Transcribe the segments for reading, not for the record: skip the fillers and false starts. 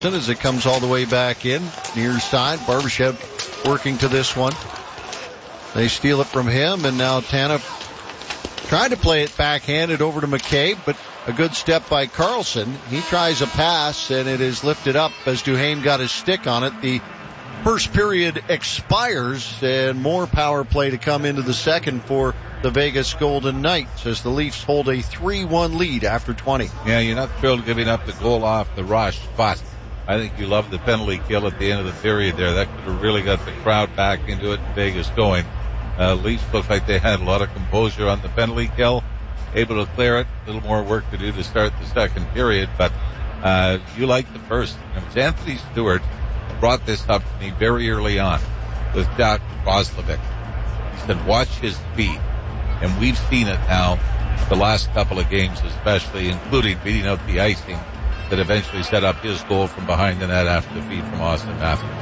as it comes all the way back in, near side. Barbashev working to this one. They steal it from him, and now Tanev tried to play it backhanded over to McCabe, but a good step by Carlson. He tries a pass, and it is lifted up as Duhaime got his stick on it. The first period expires, and more power play to come into the second for the Vegas Golden Knights as the Leafs hold a 3-1 lead after 20. Yeah, you're not thrilled giving up the goal off the rush, but I think you love the penalty kill at the end of the period there. That could have really got the crowd back into it and Vegas going. Leafs looked like they had a lot of composure on the penalty kill, able to clear it. A little more work to do to start the second period, but you like the first. It was Anthony Stewart brought this up to me very early on with Jack Roslovic. He said, watch his feet. And we've seen it now the last couple of games especially, including beating out the icing that eventually set up his goal from behind the net after the feed from Austin Matthews.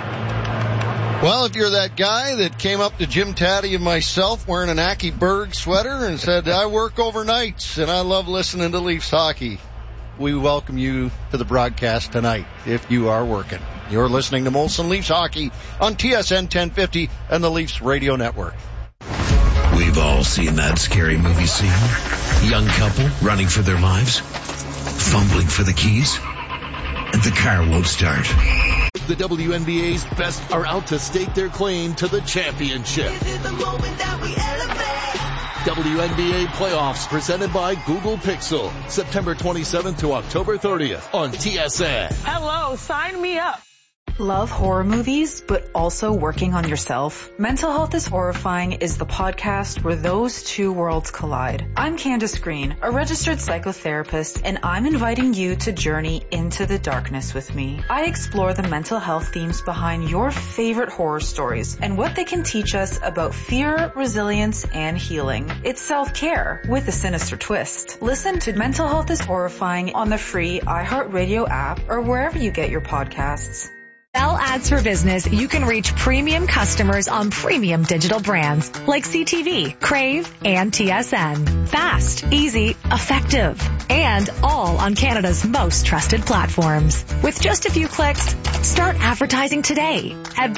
Well, if you're that guy that came up to Jim Taddy and myself wearing an Aki Berg sweater and said, I work overnights and I love listening to Leafs hockey, we welcome you to the broadcast tonight if you are working. You're listening to Molson Leafs Hockey on TSN 1050 and the Leafs Radio Network. We've all seen that scary movie scene. Young couple running for their lives, fumbling for the keys, and the car won't start. The WNBA's best are out to stake their claim to the championship. This is the moment that we elevate. WNBA playoffs presented by Google Pixel. September 27th to October 30th on TSN. Hello, sign me up. Love horror movies, but also working on yourself? Mental Health is Horrifying is the podcast where those two worlds collide. I'm Candace Green, a registered psychotherapist, and I'm inviting you to journey into the darkness with me. I explore the mental health themes behind your favorite horror stories and what they can teach us about fear, resilience, and healing. It's self-care with a sinister twist. Listen to Mental Health is Horrifying on the free iHeartRadio app or wherever you get your podcasts. Bell Ads for Business, you can reach premium customers on premium digital brands like CTV, Crave, and TSN. Fast, easy, effective, and all on Canada's most trusted platforms. With just a few clicks, start advertising today at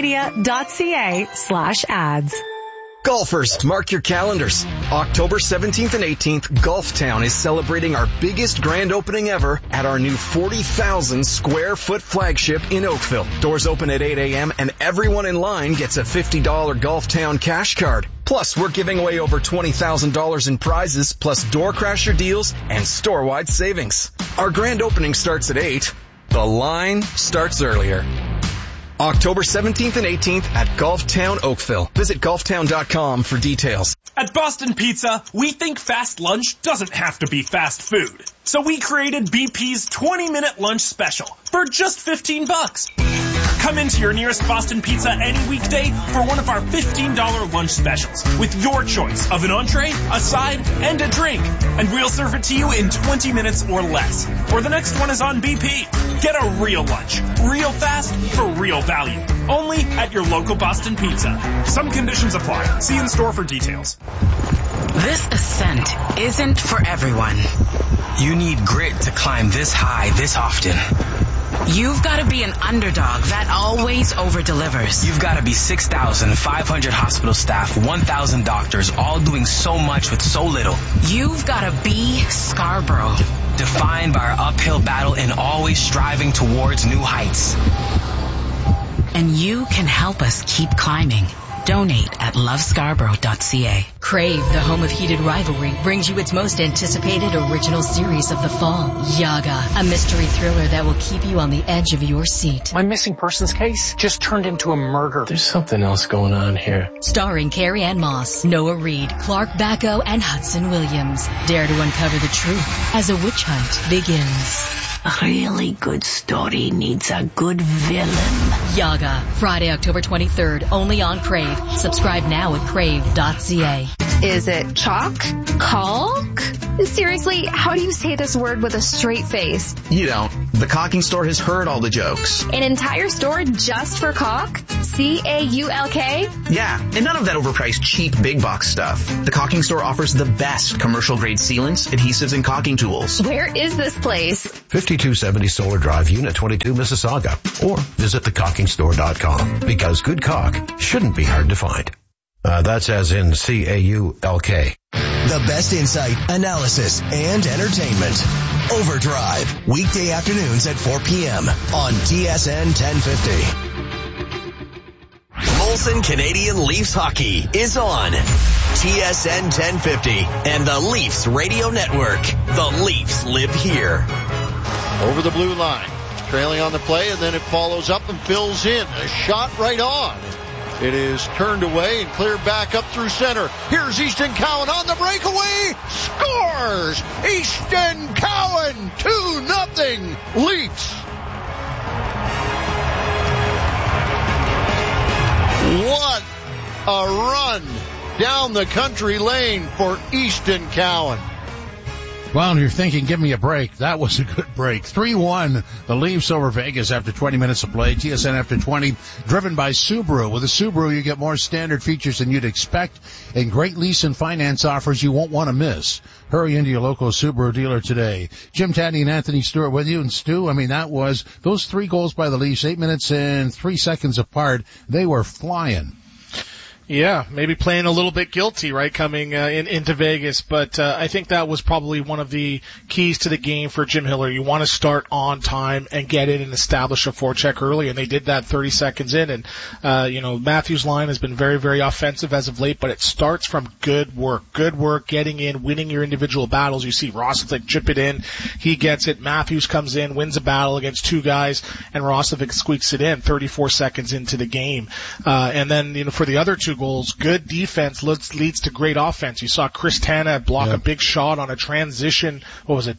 bellmedia.ca/ads. Golfers, mark your calendars. October 17th and 18th, Golftown is celebrating our biggest grand opening ever at our new 40,000 square foot flagship in Oakville. Doors open at 8 a.m. and everyone in line gets a $50 Golftown cash card. Plus, we're giving away over $20,000 in prizes, plus door crasher deals and store-wide savings. Our grand opening starts at 8. The line starts earlier. October 17th and 18th at Golftown Oakville. Visit golftown.com for details. At Boston Pizza, we think fast lunch doesn't have to be fast food. So we created BP's 20-minute lunch special for just $15. Come into your nearest Boston Pizza any weekday for one of our $15 lunch specials with your choice of an entree, a side, and a drink. And we'll serve it to you in 20 minutes or less. Or the next one is on BP. Get a real lunch, real fast, for real value. Only at your local Boston Pizza. Some conditions apply. See in store for details. This ascent isn't for everyone. You need grit to climb this high this often. You've got to be an underdog that always over-delivers. You've got to be 6,500 hospital staff, 1,000 doctors, all doing so much with so little. You've got to be Scarborough, defined by our uphill battle and always striving towards new heights. And you can help us keep climbing. Donate at lovescarborough.ca. Crave, the home of heated rivalry, brings you its most anticipated original series of the fall, Yaga, a mystery thriller that will keep you on the edge of your seat. My missing persons case just turned into a murder. There's something else going on here. Starring Carrie Ann Moss, Noah Reid, Clark Bacco, and Hudson Williams. Dare to uncover the truth as a witch hunt begins. A really good story needs a good villain. Yaga, Friday, October 23rd, only on Crave. Subscribe now at crave.ca. Is it chalk? Caulk? Seriously, how do you say this word with a straight face? You don't. The Caulking Store has heard all the jokes. An entire store just for caulk? C-A-U-L-K? Yeah, and none of that overpriced cheap big box stuff. The Caulking Store offers the best commercial grade sealants, adhesives, and caulking tools. Where is this place? 5270 Solar Drive, Unit 22, Mississauga. Or visit thecaulkingstore.com, because good caulk shouldn't be hard to find. That's as in C-A-U-L-K. The best insight, analysis, and entertainment. Overdrive, weekday afternoons at 4 p.m. on TSN 1050. Molson Canadian Leafs Hockey is on TSN 1050 and the Leafs Radio Network. The Leafs live here. Over the blue line, trailing on the play, and then it follows up and fills in. A shot right on. It is turned away and cleared back up through center. Here's Easton Cowan on the breakaway. Scores! Easton Cowan, 2-0 Leafs. What a run down the country lane for Easton Cowan. Well, you're thinking, give me a break. That was a good break. 3-1, the Leafs over Vegas after 20 minutes of play. TSN after 20, driven by Subaru. With a Subaru, you get more standard features than you'd expect and great lease and finance offers you won't want to miss. Hurry into your local Subaru dealer today. Jim Taddy and Anthony Stewart with you. And Stu, those 3 goals by the Leafs, 8 minutes and 3 seconds apart. They were flying. Yeah, maybe playing a little bit guilty, right, coming into Vegas. But I think that was probably one of the keys to the game for Jim Hiller. You want to start on time and get in and establish a forecheck early, and they did that 30 seconds in. And, Matthews' line has been very, very offensive as of late, but it starts from good work, getting in, winning your individual battles. You see Roslovic chip it in. He gets it. Matthews comes in, wins a battle against 2 guys, and Roslovic squeaks it in 34 seconds into the game. And then, for the other 2 goals, good defense leads to great offense. You saw Chris Tana block a big shot on a transition. What was it?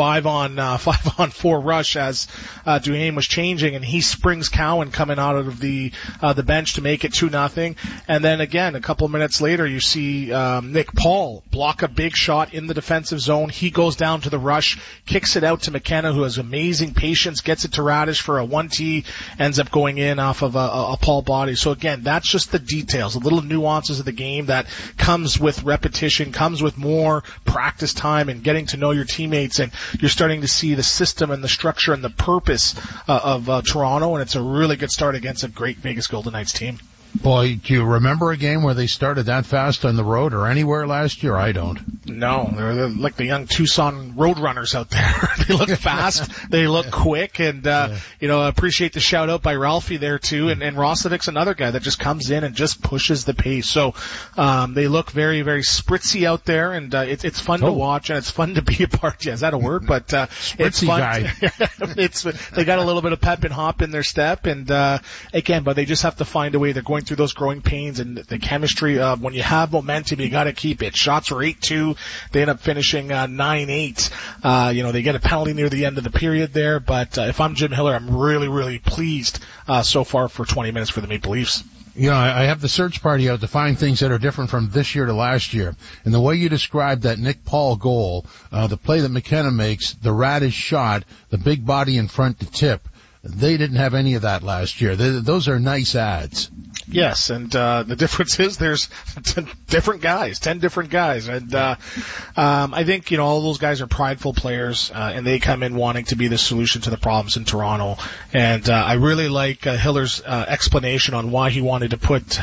5-on-4 rush as Duhaime was changing, and he springs Cowan coming out of the bench to make it 2-0. And then again, a couple of minutes later, you see Nick Paul block a big shot in the defensive zone. He goes down to the rush, kicks it out to McKenna, who has amazing patience, gets it to Radish for a 1-T, ends up going in off of a Paul body. So again, that's just the details, the little nuances of the game that comes with repetition, comes with more practice time and getting to know your teammates, and you're starting to see the system and the structure and the purpose of Toronto, and it's a really good start against a great Vegas Golden Knights team. Boy, do you remember a game where they started that fast on the road or anywhere last year? I don't. No, they're like the young Tucson Roadrunners out there. They look fast, they look quick, and, appreciate the shout out by Ralphie there too, and Roslovic's another guy that just comes in and just pushes the pace. So, they look very, very spritzy out there, and, it's fun to watch, and it's fun to be a part. Yeah, is that a word? But, it's fun. Guy. They got a little bit of pep and hop in their step, and, again, but they just have to find a way. They're going through those growing pains, and the chemistry of when you have momentum, you got to keep it. Shots were 8-2. They end up finishing 9-8. They get a penalty near the end of the period there, but if I'm Jim Hiller, I'm really, really pleased so far for 20 minutes for the Maple Leafs. I have the search party out to find things that are different from this year to last year. And the way you described that Nick Paul goal, the play that McKenna makes, the Radish shot, the big body in front to tip, they didn't have any of that last year. Those are nice ads. Yes, and the difference is there's 10 different guys. And I think, all those guys are prideful players, and they come in wanting to be the solution to the problems in Toronto. And I really like Hiller's explanation on why he wanted to put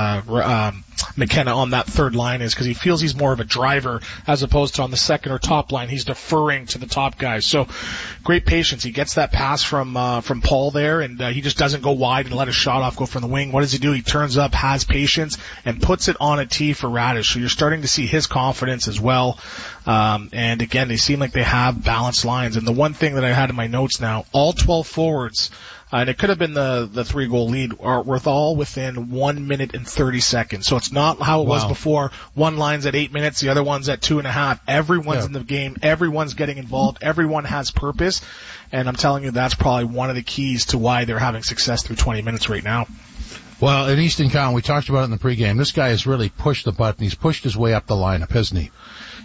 McKenna on that third line is because he feels he's more of a driver as opposed to on the second or top line. He's deferring to the top guys. So great patience. He gets that pass from Paul there, and he just doesn't go wide and let a shot off go from the wing. What does he do? He turns up, has patience, and puts it on a tee for Radish. So you're starting to see his confidence as well. And again, they seem like they have balanced lines. And the one thing that I had in my notes now, all 12 forwards, and it could have been the 3-goal lead, are all within 1 minute and 30 seconds. So it's not how it was before. One line's at 8 minutes, the other one's at 2.5. Everyone's in the game. Everyone's getting involved. Everyone has purpose. And I'm telling you, that's probably one of the keys to why they're having success through 20 minutes right now. Well, in Easton County, we talked about it in the pregame. This guy has really pushed the button. He's pushed his way up the lineup, hasn't he?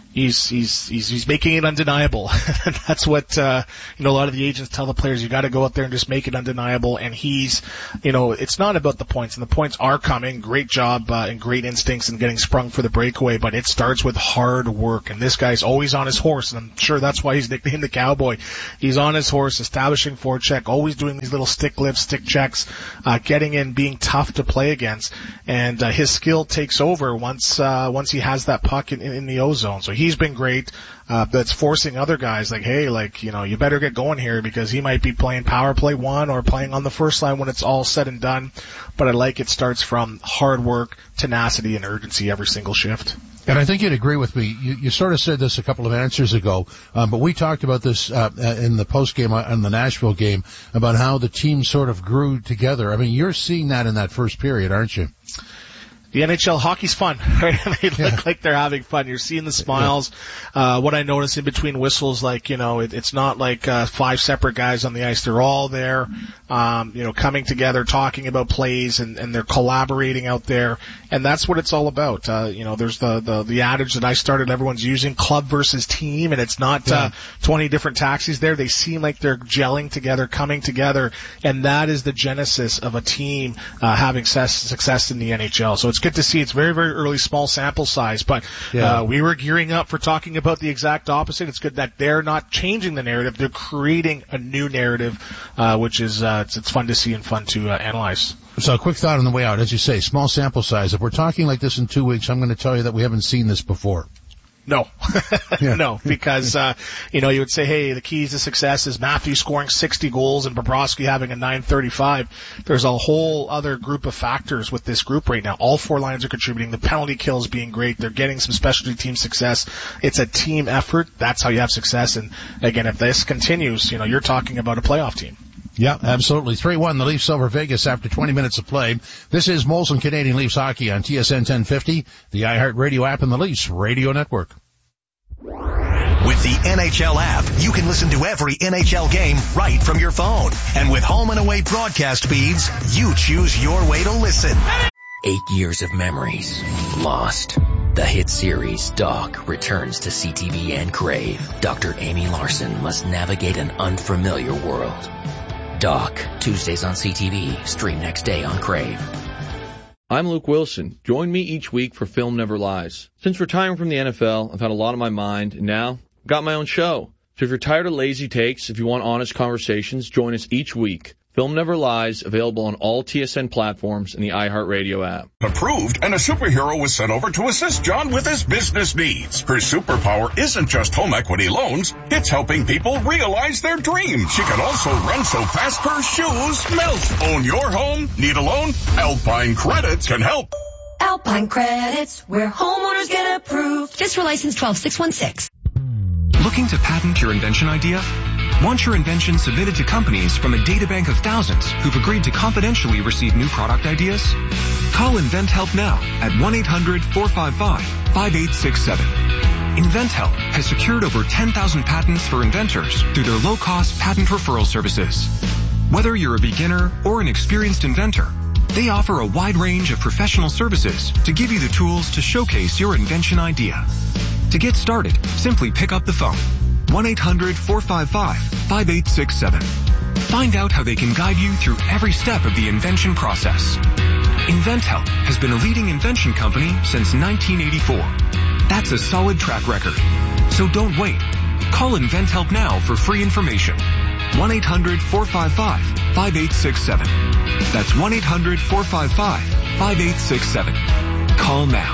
He's making it undeniable. That's what, a lot of the agents tell the players, you gotta go out there and just make it undeniable. And he's, it's not about the points, and the points are coming. Great job, and great instincts in getting sprung for the breakaway, but it starts with hard work. And this guy's always on his horse, and I'm sure that's why he's nicknamed the Cowboy. He's on his horse, establishing forecheck, always doing these little stick lifts, stick checks, getting in, being tough to play against. And, his skill takes over once he has that puck in the O-zone. So he's been great. That's forcing other guys you better get going here because he might be playing power play 1 or playing on the first line when it's all said and done. But I like it starts from hard work, tenacity, and urgency every single shift. And I think you'd agree with me. You sort of said this a couple of answers ago, but we talked about this in the post game on the Nashville game about how the team sort of grew together. I mean, you're seeing that in that first period, aren't you? The NHL hockey's fun, right? They look like they're having fun. You're seeing the smiles. What I notice in between whistles, it's not like 5 separate guys on the ice. They're all there, coming together, talking about plays, and they're collaborating out there. And that's what it's all about. There's the adage that I started, everyone's using, club versus team, and it's not 20 different taxis there. They seem like they're gelling together, coming together, and that is the genesis of a team having success in the NHL. So it's good to see. It's very, very early, small sample size, but we were gearing up for talking about the exact opposite. It's good that they're not changing the narrative. They're creating a new narrative, which is it's fun to see and fun to analyze. So a quick thought on the way out. As you say, small sample size. If we're talking like this in 2 weeks, I'm going to tell you that we haven't seen this before. No. No, because, you would say, hey, the keys to success is Matthews scoring 60 goals and Bobrovsky having a .935. There's a whole other group of factors with this group right now. All 4 lines are contributing. The penalty kills being great. They're getting some specialty team success. It's a team effort. That's how you have success. And again, if this continues, you're talking about a playoff team. Yeah, absolutely. 3-1, the Leafs over Vegas after 20 minutes of play. This is Molson Canadian Leafs Hockey on TSN 1050, the iHeartRadio app, and the Leafs Radio Network. With the NHL app, you can listen to every NHL game right from your phone. And with home and away broadcast feeds, you choose your way to listen. 8 years of memories lost. The hit series Doc returns to CTV and Crave. Dr. Amy Larson must navigate an unfamiliar world. Doc, Tuesdays on CTV, stream next day on Crave. I'm Luke Wilson. Join me each week for Film Never Lies. Since retiring from the NFL, I've had a lot on my mind, and now I've got my own show. So if you're tired of lazy takes, if you want honest conversations, join us each week. Film Never Lies, available on all TSN platforms and the iHeartRadio app. Approved, and a superhero was sent over to assist John with his business needs. Her superpower isn't just home equity loans, it's helping people realize their dreams. She can also run so fast her shoes melt. Own your home? Need a loan? Alpine Credits can help. Alpine Credits, where homeowners get approved. FSRA license 12616. Looking to patent your invention idea? Want your invention submitted to companies from a databank of thousands who've agreed to confidentially receive new product ideas? Call InventHelp now at 1-800-455-5867. InventHelp has secured over 10,000 patents for inventors through their low-cost patent referral services. Whether you're a beginner or an experienced inventor, they offer a wide range of professional services to give you the tools to showcase your invention idea. To get started, simply pick up the phone. 1-800-455-5867. Find out how they can guide you through every step of the invention process. InventHelp has been a leading invention company since 1984. That's a solid track record. So don't wait. Call InventHelp now for free information. 1-800-455-5867. That's 1-800-455-5867. Call now.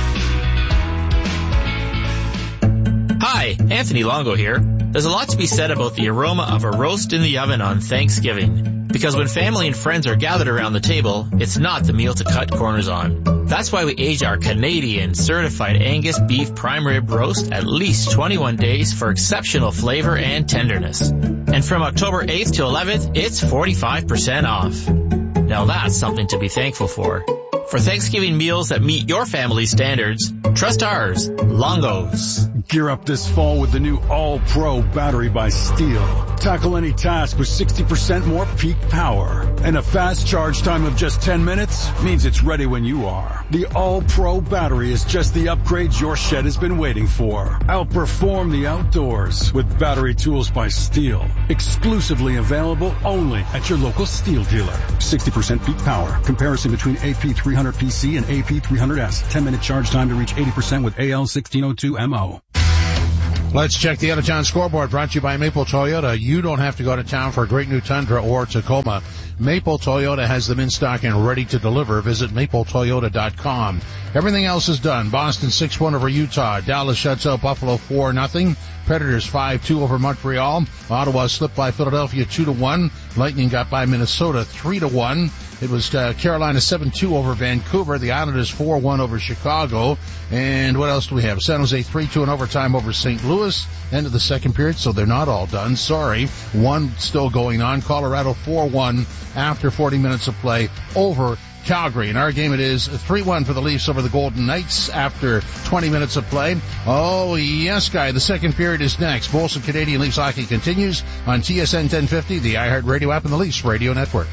Hi, Anthony Longo here. There's a lot to be said about the aroma of a roast in the oven on Thanksgiving. Because when family and friends are gathered around the table, it's not the meal to cut corners on. That's why we age our Canadian certified Angus beef prime rib roast at least 21 days for exceptional flavor and tenderness. And from October 8th to 11th, it's 45% off. Now that's something to be thankful for. For Thanksgiving meals that meet your family standards, trust ours, Longo's. Gear up this fall with the new All-Pro battery by Steel. Tackle any task with 60% more peak power. And a fast charge time of just 10 minutes means it's ready when you are. The All-Pro battery is just the upgrade your shed has been waiting for. Outperform the outdoors with battery tools by Steel. Exclusively available only at your local Steel dealer. 60% peak power. Comparison between AP300PC and AP300S. 10-minute charge time to reach 80% with AL1602MO. Let's check the out-of-town scoreboard, brought to you by Maple Toyota. You don't have to go to town for a great new Tundra or Tacoma. Maple Toyota has them in stock and ready to deliver. Visit mapletoyota.com. Everything else is done. Boston 6-1 over Utah. Dallas shuts out Buffalo 4-0. Predators 5-2 over Montreal. Ottawa slipped by Philadelphia 2-1. Lightning got by Minnesota 3-1. It was Carolina 7-2 over Vancouver. The Islanders 4-1 over Chicago. And what else do we have? San Jose 3-2 in overtime over St. Louis. End of the second period, so they're not all done. Sorry. One still going on. Colorado 4-1 after 40 minutes of play over Calgary. In our game, it is 3-1 for the Leafs over the Golden Knights after 20 minutes of play. Oh, yes, Guy. The second period is next. Molson Canadian Leafs hockey continues on TSN 1050, the iHeartRadio app, and the Leafs Radio Network.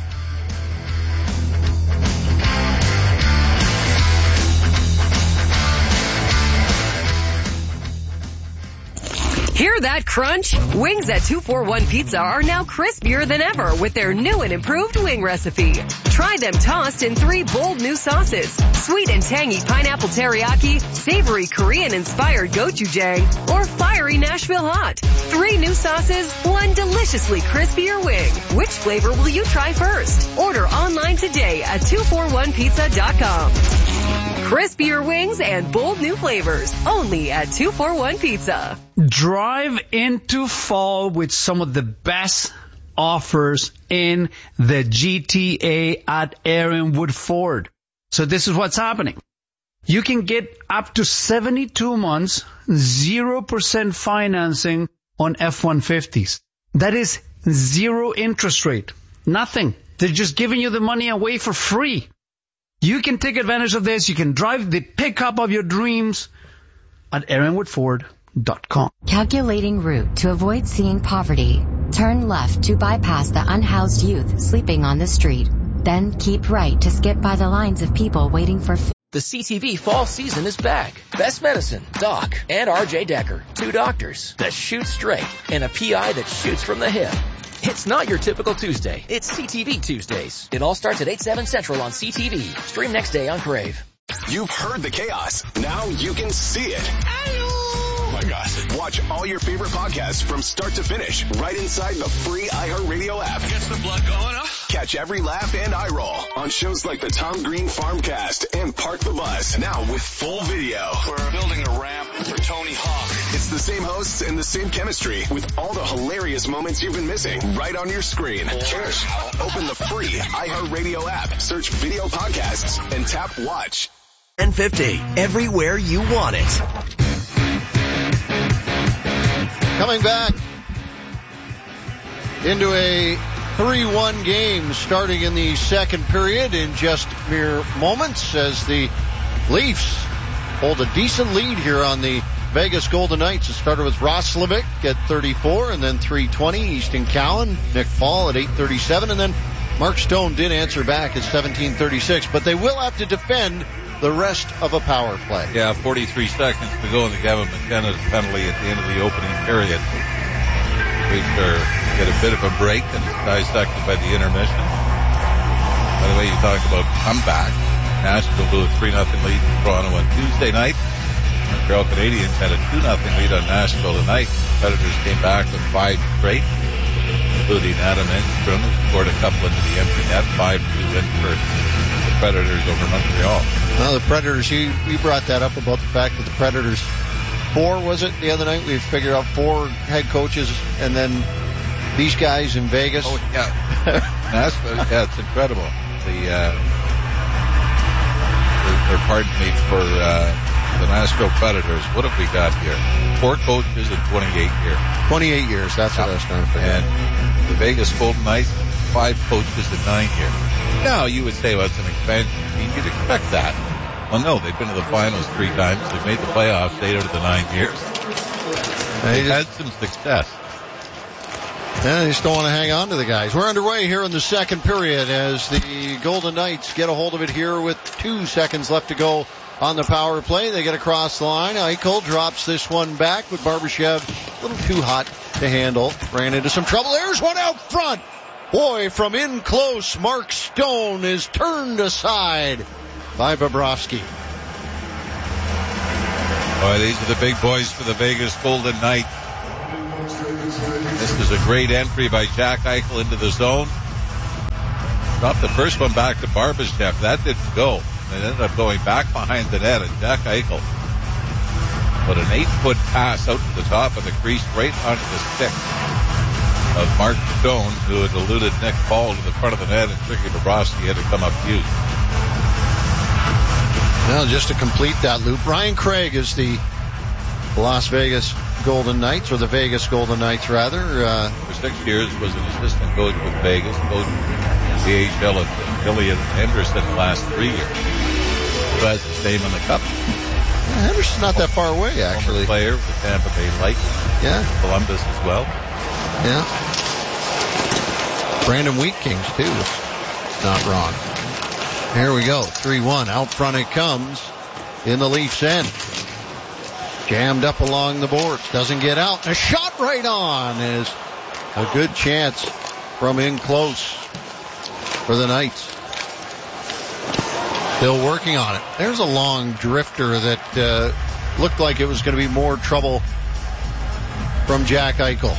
Hear that crunch? Wings at 241 Pizza are now crispier than ever with their new and improved wing recipe. Try them tossed in 3 bold new sauces: sweet and tangy pineapple teriyaki, savory Korean-inspired gochujang, or fiery Nashville hot. 3 new sauces, 1 deliciously crispier wing. Which flavor will you try first? Order online today at 241pizza.com. Crispier wings and bold new flavors, only at 241 Pizza. Drive into fall with some of the best offers in the GTA at Aaronwood Ford. So this is what's happening. You can get up to 72 months, 0% financing on F-150s. That is 0 interest rate. Nothing. They're just giving you the money away for free. You can take advantage of this. You can drive the pickup of your dreams at AaronwoodFord.com. Calculating route to avoid seeing poverty. Turn left to bypass the unhoused youth sleeping on the street. Then keep right to skip by the lines of people waiting for food. The CTV fall season is back. Best Medicine, Doc, and RJ Decker. 2 doctors that shoot straight and a PI that shoots from the hip. It's not your typical Tuesday. It's CTV Tuesdays. It all starts at 8/7 Central on CTV. Stream next day on Crave. You've heard the chaos. Now you can see it. Oh my gosh. Watch all your favorite podcasts from start to finish right inside the free iHeartRadio app. Gets the blood going, huh? Catch every laugh and eye roll on shows like the Tom Green Farmcast and Park the Bus. Now with full video. We're building a ramp for Tony Hawk. It's the same hosts and the same chemistry with all the hilarious moments you've been missing right on your screen. Cheers. Open the free iHeartRadio app, search video podcasts, and tap watch. 1050, everywhere you want it. Coming back into a 3-1 game starting in the second period in just mere moments as the Leafs hold a decent lead here on the Vegas Golden Knights. It started with Roslovic at 34 and then 3:20. Easton Cowan, Nick Paul at 8:37, and then Mark Stone did answer back at 17:36, but they will have to defend the rest of a power play. Yeah, 43 seconds to go in the Gavin McKenna penalty at the end of the opening period. Leafs get a bit of a break and it's dissected by the intermission. By the way, you talk about comeback. Nashville blew a 3-0 lead in Toronto on Tuesday night. Montreal Canadiens had a 2-0 lead on Nashville tonight. Predators came back with 5 straight, including Adam Engstrom, who scored a couple into the empty net. 5-2 win for the Predators over Montreal. Well, the Predators, you brought that up about the fact that the Predators, 4 was it the other night? We figured out 4 head coaches and then these guys in Vegas. Oh, yeah. Nashville, yeah, it's incredible. Pardon me, for the Nashville Predators, what have we got here? 4 coaches in 28 years. 28 years, that's what I was trying to figure out. And the Vegas Golden Knights, 5 coaches in 9 years. Now, you would say, well, it's an expansion team. You'd expect that. Well, no, they've been to the finals 3 times. They've made the playoffs 8 out of the 9 years. They've had some success. Yeah, they just don't want to hang on to the guys. We're underway here in the second period as the Golden Knights get a hold of it here with 2 seconds left to go on the power play. They get across the line. Eichel drops this one back with Barbashev a little too hot to handle. Ran into some trouble. There's one out front. Boy, from in close, Mark Stone is turned aside by Bobrovsky. Boy, these are the big boys for the Vegas Golden Knights. This is a great entry by Jack Eichel into the zone. Dropped the first one back to Barbashev. That didn't go. It ended up going back behind the net, and Jack Eichel put an 8-foot pass out to the top of the crease right onto the stick of Mark Stone, who had eluded Nick Paul to the front of the net, and Ricky Bobrovsky had to come up huge. Well, just to complete that loop, Ryan Craig is the Las Vegas Golden Knights, or the Vegas Golden Knights, rather. For 6 years was an assistant coach with Vegas, coached the AHL at Gillian Henderson the last 3 years. Who has his name in the cup. Yeah, Henderson's not that far away, actually. Player with the Tampa Bay Lightning. Yeah. Columbus as well. Yeah. Brandon Wheat Kings, too. Not wrong. Here we go. 3-1. Out front it comes in the Leafs' end. Jammed up along the boards. Doesn't get out. A shot right on is a good chance from in close for the Knights. Still working on it. There's a long drifter that looked like it was going to be more trouble from Jack Eichel.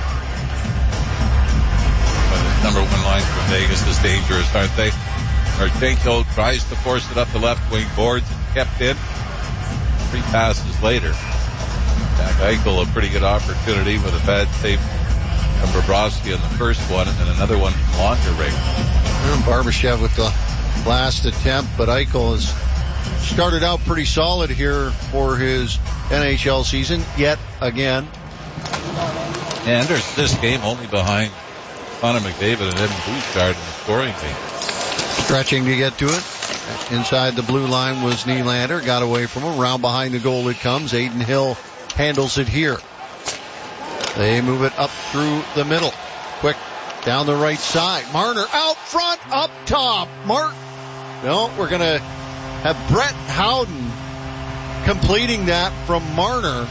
Number 1 line for Vegas is dangerous, aren't they? Marchenko tries to force it up the left wing boards and kept in. 3 passes later. Jack Eichel, a pretty good opportunity with a bad save from Bobrovsky on the first one, and then another one from Longeray. Barbashev with the last attempt, but Eichel has started out pretty solid here for his NHL season yet again. And there's this game only behind Connor McDavid and Evan Bouchard in the scoring game. Stretching to get to it. Inside the blue line was Nylander. Got away from him. Round behind the goal it comes. Aiden Hill handles it here. They move it up through the middle. Quick down the right side. Marner out front, up top. No, we're going to have Brett Howden completing that from Marner.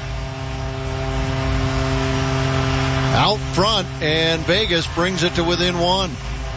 Out front, and Vegas brings it to within 1.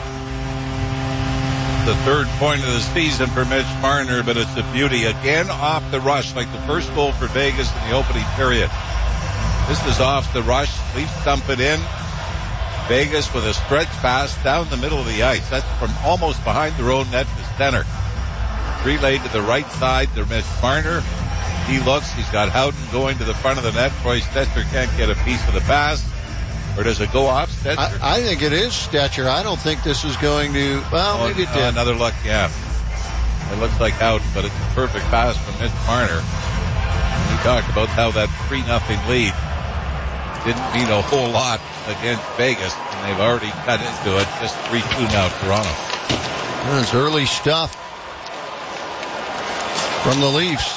The 3rd point of the season for Mitch Marner, but it's a beauty. Again off the rush, like the first goal for Vegas in the opening period. This is off the rush. Leafs dump it in. Vegas with a stretch pass down the middle of the ice. That's from almost behind their own net to center. Relayed to the right side to Mitch Marner. He looks. He's got Howden going to the front of the net. Troy Stetcher can't get a piece of the pass. Or does it go off Stetcher? I think it is Stetcher. I don't think this is going to... Well, maybe it did. Another look, yeah. It looks like Howden, but it's a perfect pass from Mitch Marner. And we talked about how that 3-0 lead didn't mean a whole lot against Vegas, and they've already cut into it. Just 3-2 now, Toronto. That's early stuff from the Leafs.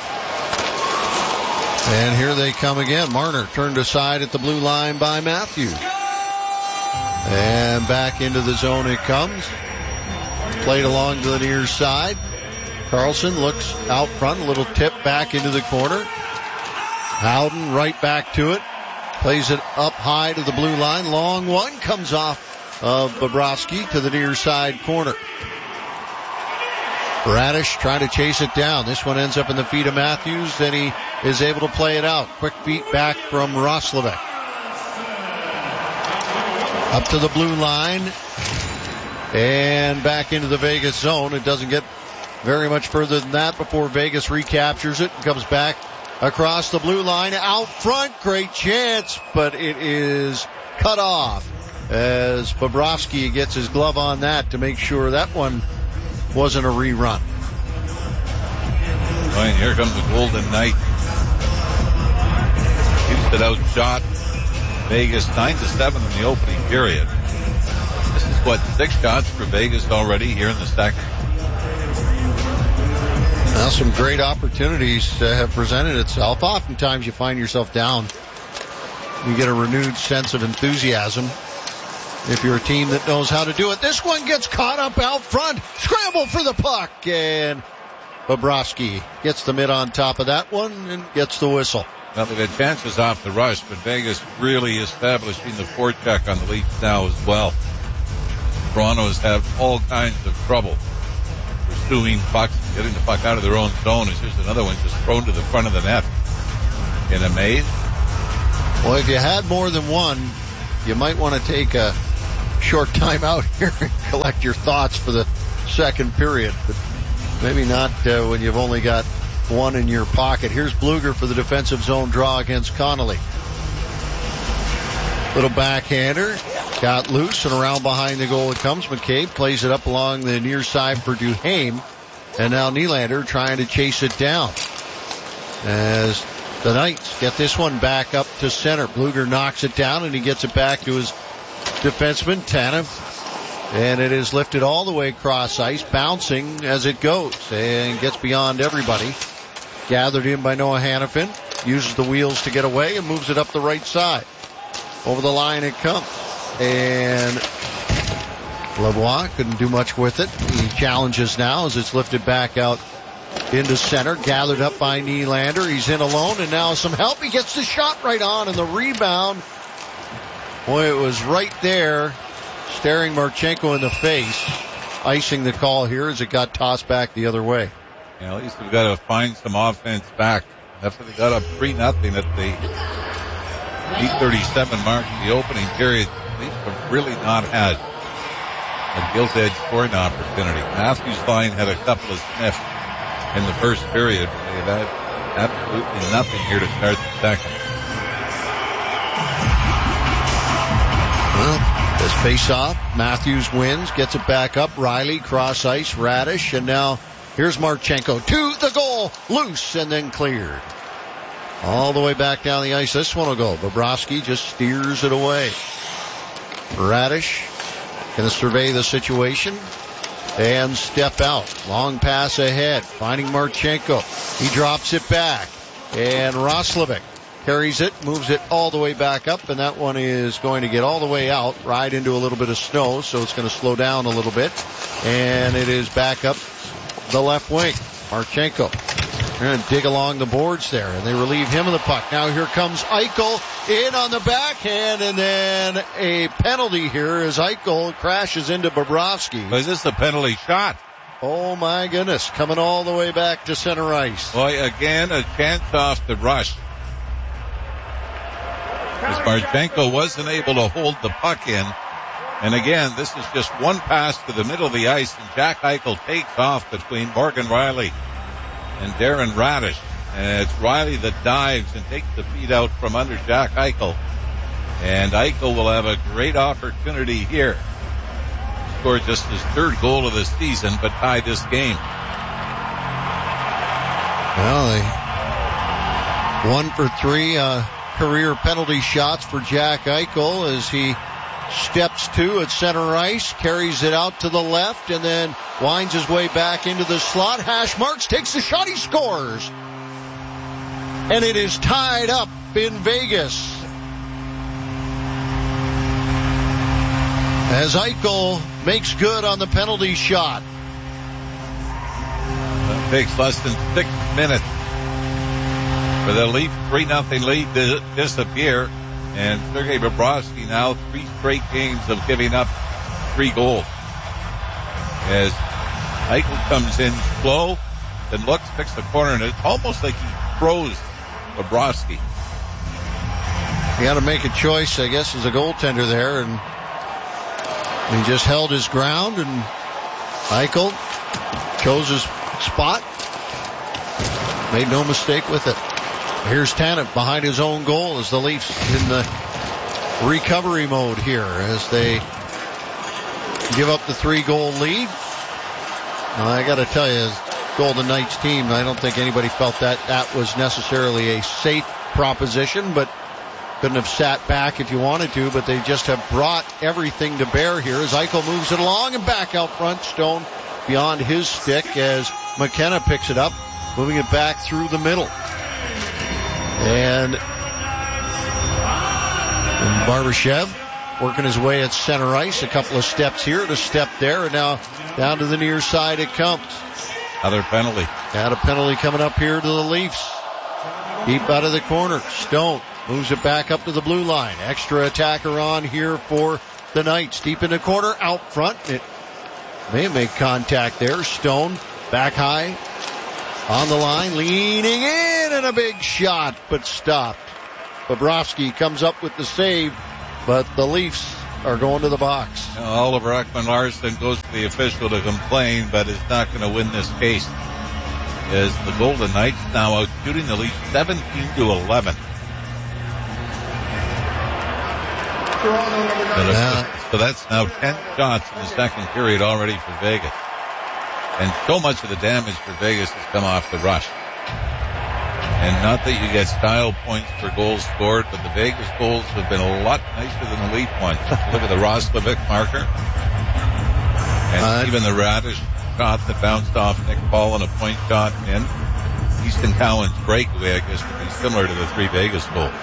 And here they come again. Marner turned aside at the blue line by Matthews. And back into the zone it comes. Played along to the near side. Carlson looks out front. A little tip back into the corner. Howden right back to it. Plays it up high to the blue line. Long one comes off of Bobrovsky to the near side corner. Radish trying to chase it down. This one ends up in the feet of Matthews. Then he is able to play it out. Quick beat back from Roslovic. Up to the blue line. And back into the Vegas zone. It doesn't get very much further than that before Vegas recaptures it and comes back across the blue line. Out front. Great chance. But it is cut off as Bobrovsky gets his glove on that to make sure that one wasn't a rerun. And here comes the Golden Knights. Houston outshot Vegas 9-7 in the opening period. This is 6 shots for Vegas already here in the second. Now some great opportunities have presented itself. Oftentimes you find yourself down. You get a renewed sense of enthusiasm if you're a team that knows how to do it. This one gets caught up out front. Scramble for the puck, and Bobrovsky gets the mid on top of that one and gets the whistle. Now they've had chances off the rush, but Vegas really establishing the forecheck on the Leafs now as well. Toronto's had all kinds of trouble pursuing pucks, getting the puck out of their own zone. It's just another one just thrown to the front of the net. In a maze. Well, if you had more than one, you might want to take a short time out here and collect your thoughts for the second period, but maybe not when you've only got one in your pocket. Here's Blueger for the defensive zone draw against Connolly. Little backhander, got loose, and around behind the goal it comes. McCabe plays it up along the near side for Duhaime, and now Nylander trying to chase it down as the Knights get this one back up to center. Blueger knocks it down, and he gets it back to his defenseman, Tanev. And it is lifted all the way across ice, bouncing as it goes, and gets beyond everybody. Gathered in by Noah Hannafin, uses the wheels to get away, and moves it up the right side. Over the line it comes. And Lavoie couldn't do much with it. He challenges now as it's lifted back out into center, gathered up by Nylander. He's in alone, and now some help. He gets the shot right on, and the rebound. Boy, it was right there, staring Marchenko in the face. Icing the call here as it got tossed back the other way. Yeah, at least we've got to find some offense back. After they got up 3-0 at the 8:37 mark in the opening period, the Leafs have really not had a gilt-edged scoring opportunity. Matthews' line had a couple of sniffs in the first period. They've had absolutely nothing here to start the second. Well, this face-off, Matthews wins, gets it back up. Riley, cross ice, Radish, and now here's Marchenko to the goal, loose and then cleared. All the way back down the ice. This one will go. Bobrovsky just steers it away. Radish going to survey the situation and step out. Long pass ahead, finding Marchenko. He drops it back, and Roslovic carries it, moves it all the way back up, and that one is going to get all the way out, right into a little bit of snow, so it's going to slow down a little bit, and it is back up the left wing. Marchenko going to dig along the boards there, and they relieve him of the puck. Now here comes Eichel in on the backhand, and then a penalty here as Eichel crashes into Bobrovsky. Is this the penalty shot? Oh my goodness, coming all the way back to center ice. Boy, again, a chance off the rush. As Marchenko wasn't able to hold the puck in. And again, this is just one pass to the middle of the ice, and Jack Eichel takes off between Morgan Riley and Darren Radish. And it's Riley that dives and takes the feed out from under Jack Eichel. And Eichel will have a great opportunity here. Scored just his third goal of the season, but tied this game. Well, they 1 for 3 career penalty shots for Jack Eichel as he steps to at center ice, carries it out to the left, and then winds his way back into the slot. Hash marks, takes the shot, he scores. And it is tied up in Vegas as Eichel makes good on the penalty shot. It takes less than 6 minutes for the Leaf 3-0 lead to disappear. And Sergei Bobrovsky now 3 straight games of giving up 3 goals. As Eichel comes in slow, then looks, picks the corner, and it's almost like he throws Bobrovsky. He had to make a choice, I guess, as a goaltender there, and he just held his ground, and Eichel chose his spot. Made no mistake with it. Here's Tanev behind his own goal as the Leafs in the recovery mode here as they give up the 3-goal lead. Now, I got to tell you, as Golden Knights team, I don't think anybody felt that was necessarily a safe proposition, but Couldn't have sat back if you wanted to, but they just have brought everything to bear here as Eichel moves it along and back out front. Stone beyond his stick as McKenna picks it up, moving it back through the middle. And Barbashev working his way at center ice. A couple of steps here, a step there, and now down to the near side it comes. Another penalty. Got a penalty coming up here to the Leafs. Deep out of the corner. Stone moves it back up to the blue line. Extra attacker on here for the Knights. Deep in the corner, out front. It may make contact there. Stone back high on the line, leaning in, and a big shot, but stopped. Bobrovsky comes up with the save, but the Leafs are going to the box. Oliver Ekman-Larsson goes to the official to complain, but is not going to win this case. As the Golden Knights now out shooting the Leafs 17-11. So that's now 10 shots in the second period already for Vegas. And so much of the damage for Vegas has come off the rush. And not that you get style points for goals scored, but the Vegas goals have been a lot nicer than the Leaf ones. Look at the Roslovic marker. And even the Radish shot that bounced off Nick Paul and a point shot in. Easton Cowan's breakaway, I guess, would be similar to the 3 Vegas goals.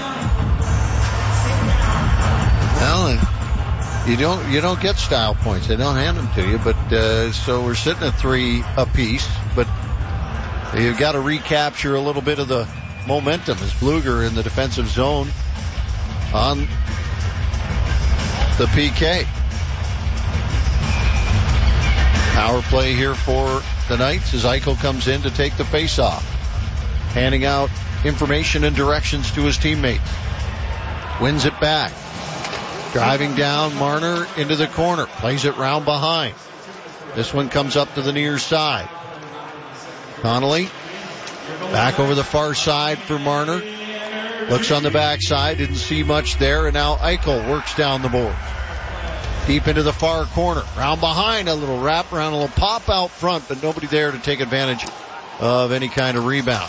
Well, you don't get style points. They don't hand them to you, but so we're sitting at 3 apiece, but you've got to recapture a little bit of the momentum as Bluger in the defensive zone on the PK. Power play here for the Knights as Eichel comes in to take the face-off, handing out information and directions to his teammates. Wins it back. Driving down, Marner into the corner. Plays it round behind. This one comes up to the near side. Connolly back over the far side for Marner. Looks on the backside. Didn't see much there. And now Eichel works down the boards. Deep into the far corner. Round behind. A little wrap around, a little pop out front, but nobody there to take advantage of any kind of rebound.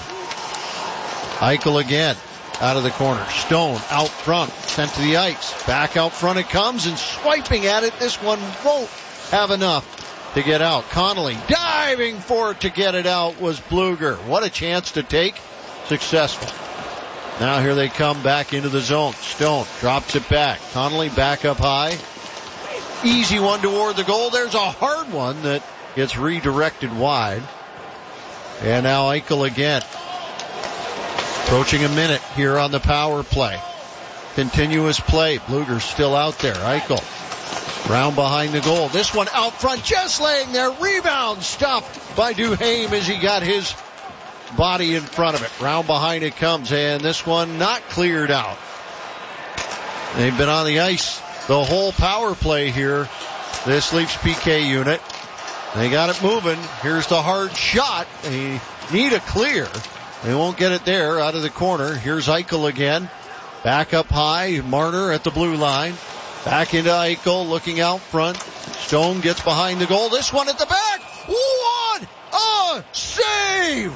Eichel again. Out of the corner. Stone out front. Sent to the ice. Back out front it comes and swiping at it. This one won't have enough to get out. Connolly diving for it to get it out was Bluger. What a chance to take. Successful. Now here they come back into the zone. Stone drops it back. Connolly back up high. Easy one toward the goal. There's a hard one that gets redirected wide. And now Eichel again. Approaching a minute here on the power play. Continuous play. Bluger's still out there. Eichel. Round behind the goal. This one out front, just laying there. Rebound stopped by Duhaime as he got his body in front of it. Round behind it comes, and this one not cleared out. They've been on the ice the whole power play here, this Leafs PK unit. They got it moving. Here's the hard shot. They need a clear. They won't get it there out of the corner. Here's Eichel again. Back up high. Marner at the blue line. Back into Eichel looking out front. Stone gets behind the goal. This one at the back. What a save!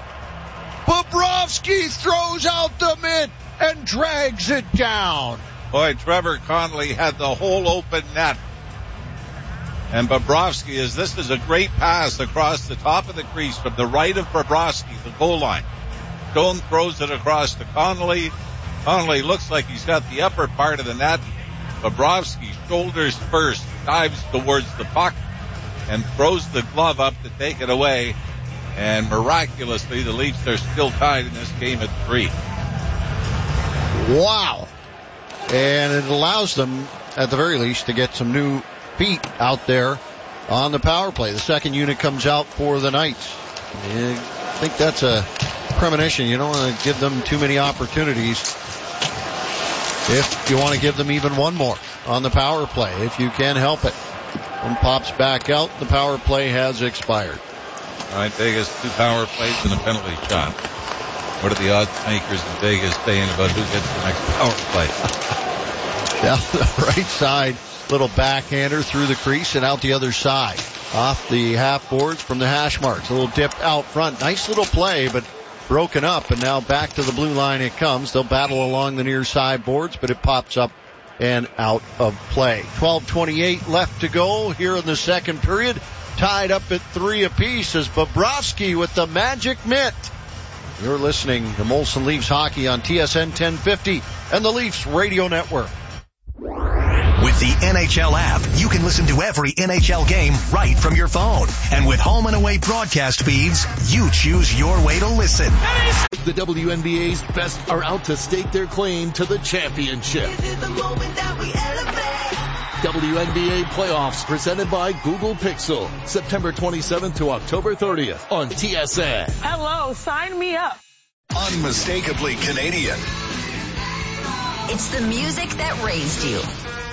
Bobrovsky throws out the mitt and drags it down. Boy, Trevor Connolly had the whole open net. And Bobrovsky, this is a great pass across the top of the crease from the right of Bobrovsky, the goal line. Stone throws it across to Connolly. Connolly looks like he's got the upper part of the net. Bobrovsky shoulders first, dives towards the puck, and throws the glove up to take it away. And miraculously, the Leafs are still tied in this game at 3. Wow. And it allows them, at the very least, to get some new feet out there on the power play. The second unit comes out for the Knights. I think that's a premonition. You don't want to give them too many opportunities. If you want to give them even one more on the power play, if you can help it. One pops back out. The power play has expired. All right, Vegas, 2 power plays and a penalty shot. What are the odds makers in Vegas saying about who gets the next power play? Down the right side. Little backhander through the crease and out the other side. Off the half boards from the hash marks. A little dip out front. Nice little play, but broken up, and now back to the blue line it comes. They'll battle along the near side boards, but it pops up and out of play. 12:28 left to go here in the second period. Tied up at 3 apiece as Bobrovsky with the magic mitt. You're listening to Molson Leafs Hockey on TSN 1050 and the Leafs Radio Network. With the NHL app, you can listen to every NHL game right from your phone. And with home and away broadcast feeds, you choose your way to listen. The WNBA's best are out to stake their claim to the championship. WNBA playoffs presented by Google Pixel, September 27th to October 30th on TSN. Hello, sign me up. Unmistakably Canadian. It's the music that raised you.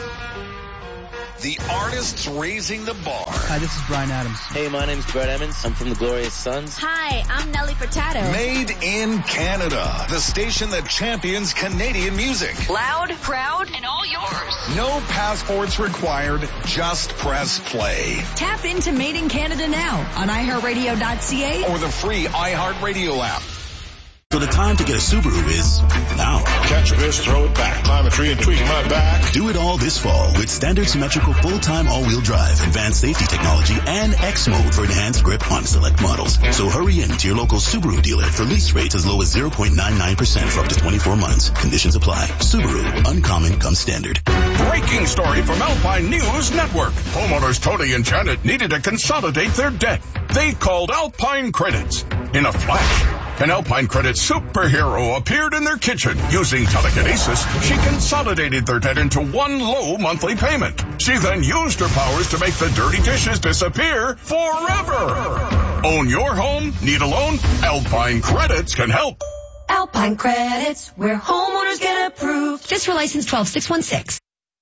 The artists raising the bar. Hi, this is Bryan Adams. Hey, my name's Brett Emmons. I'm from the Glorious Sons. Hi, I'm Nelly Furtado. Made in Canada. The station that champions Canadian music. Loud, proud, and all yours. No passports required. Just press play. Tap into Made in Canada now on iHeartRadio.ca or the free iHeartRadio app. So the time to get a Subaru is now. Catch this, throw it back, climb a tree and tweak my back. Do it all this fall with standard symmetrical full-time all-wheel drive, advanced safety technology, and X mode for enhanced grip on select models. So hurry in to your local Subaru dealer for lease rates as low as 0.99% for up to 24 months. Conditions apply. Subaru, uncommon comes standard. Breaking story from Alpine News Network. Homeowners Tony and Janet needed to consolidate their debt. They called Alpine Credits. In a flash, an Alpine Credit superhero appeared in their kitchen. Using telekinesis, she consolidated their debt into one low monthly payment. She then used her powers to make the dirty dishes disappear forever. Own your home? Need a loan? Alpine Credits can help. Alpine Credits, where homeowners get approved. Just for license 12616.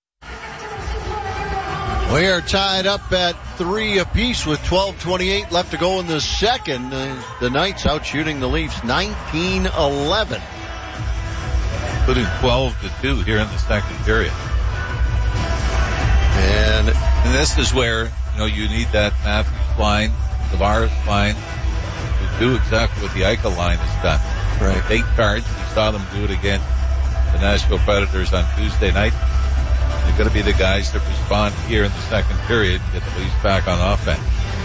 We are tied up at 3 apiece with 12:28 left to go in the second. The Knights out shooting the Leafs 19-11. Putting 12-2 here in the second period. And this is where, you need that Matthews line, Tavares line, to do exactly what the Eichel line has done. Right. Take charge. We saw them do it again. The Nashville Predators on Tuesday night. They're going to be the guys that respond here in the second period and get the Leafs back on offense.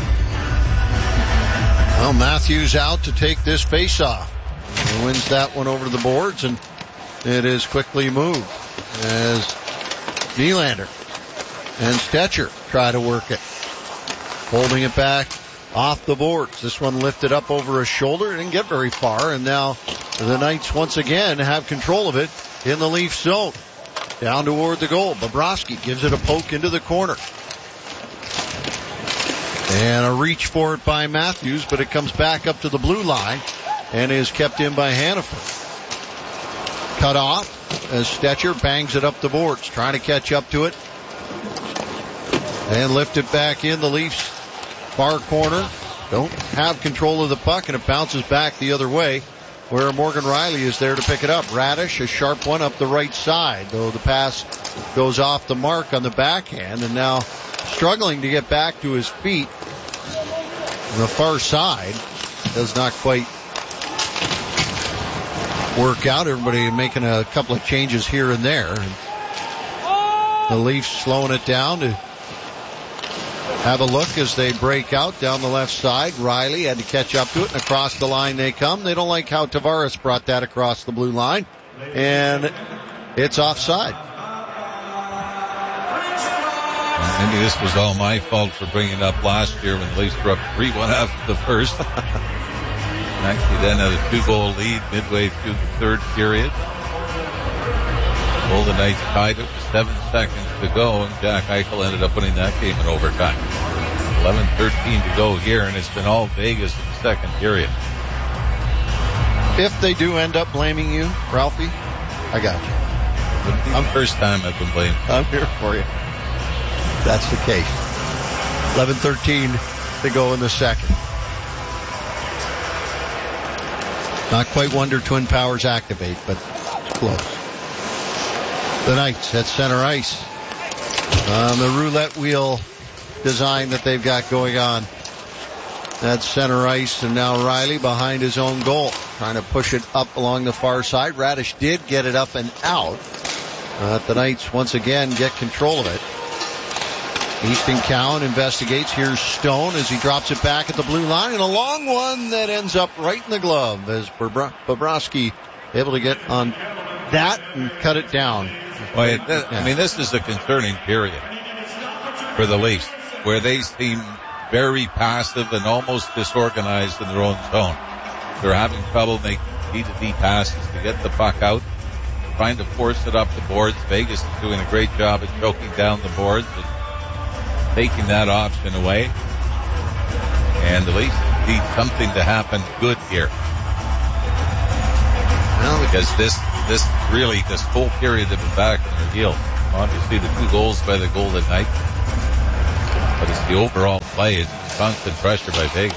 Well, Matthews out to take this faceoff. He wins that one over the boards, and it is quickly moved as Nylander and Stetcher try to work it. Holding it back off the boards. This one lifted up over his shoulder. It didn't get very far, and now the Knights once again have control of it in the Leafs zone. Down toward the goal. Bobrovsky gives it a poke into the corner. And a reach for it by Matthews, but it comes back up to the blue line and is kept in by Hannaford. Cut off as Stetcher bangs it up the boards, trying to catch up to it. And lift it back in. The Leafs far corner don't have control of the puck, and it bounces back the other way, where Morgan Rielly is there to pick it up. Radish, a sharp one up the right side, though the pass goes off the mark on the backhand, and now struggling to get back to his feet on the far side. Does not quite work out. Everybody making a couple of changes here and there. The Leafs slowing it down to have a look as they break out down the left side. Rielly had to catch up to it, and across the line they come. They don't like how Tavares brought that across the blue line, and it's offside. Maybe this was all my fault for bringing it up last year when the Leafs were up 3-1 after the first. Actually then had a 2-goal lead midway through the third period. Golden Knights tied it with 7 seconds to go, and Jack Eichel ended up winning that game in overtime. 11:13 to go here, and it's been all Vegas in the second period. If they do end up blaming you, Ralphie, I got you. I'm first time I've been blamed. I'm here for you. That's the case. 11:13 to go in the second. Not quite Wonder Twin powers activate, but it's close. The Knights at center ice. The roulette wheel design that they've got going on. That's center ice, and now Rielly behind his own goal. trying to push it up along the far side. Radish did get it up and out. The Knights once again get control of it. Easton Cowan investigates. Here's Stone as he drops it back at the blue line, and a long one that ends up right in the glove as Bobrovsky able to get on that and cut it down. Well, I mean, this is a concerning period for the Leafs, where they seem very passive and almost disorganized in their own zone. They're having trouble making D-to-D passes to get the puck out, trying to force it up the boards. Vegas is doing a great job at choking down the boards and taking that option away. And the Leafs need something to happen good here. Well, because this whole period they've been back on their heels. Obviously the 2 goals by the Golden Knights, but it's the overall play. It's constant pressure by Vegas.